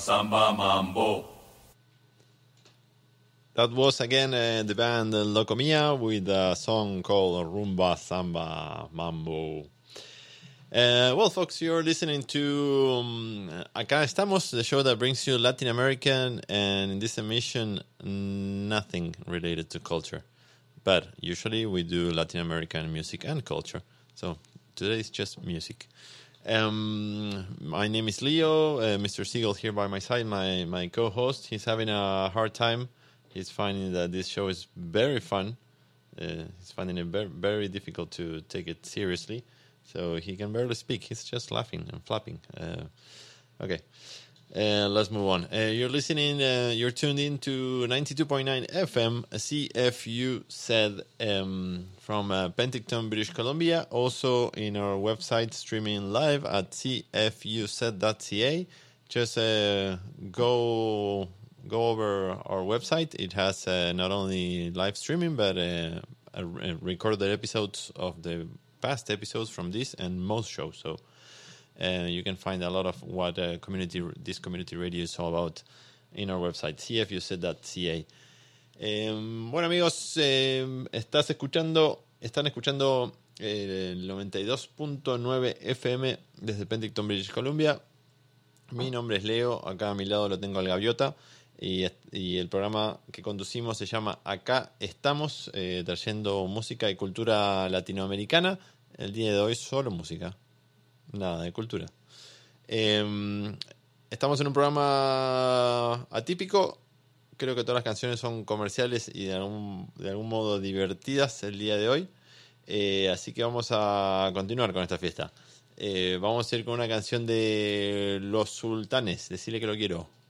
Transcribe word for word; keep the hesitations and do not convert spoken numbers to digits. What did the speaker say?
samba, mambo. That was again uh, the band Locomia with a song called Rumba Samba Mambo. Uh, well, folks, you're listening to um, Acá Estamos, the show that brings you Latin American and in this emission, nothing related to culture. But usually we do Latin American music and culture. So today is just music. Um, my name is Leo, uh, Mister Siegel here by my side, my, my co-host. He's having a hard time. He's finding that this show is very fun. Uh, he's finding it very, very difficult to take it seriously. So he can barely speak. He's just laughing and flapping. Uh, okay, uh, let's move on. Uh, you're listening, uh, you're tuned in to ninety-two point nine F M, C F U said, um, from uh, Penticton, British Columbia. Also in our website, streaming live at c f u said dot c a. Just uh, go... Go over our website. It has uh, not only live streaming, but uh, a, a recorded episodes of the past episodes from this and most shows. So uh, you can find a lot of what uh, community this community radio is all about in our website, c f u said dot c a. Eh, bueno, amigos, eh, estás escuchando, están escuchando eh, el noventa y dos punto nueve F M desde Penticton, British Columbia. Mi nombre es Leo, acá a mi lado lo tengo al Gaviota. Y, y el programa que conducimos se llama Acá Estamos, eh, trayendo música y cultura latinoamericana. El día de hoy solo música, nada de cultura. Eh, estamos en un programa atípico. Creo que todas las canciones son comerciales y de algún, de algún modo divertidas el día de hoy. Eh, así que vamos a continuar con esta fiesta. Eh, vamos a ir con una canción de Los Sultanes. Decirle que lo quiero.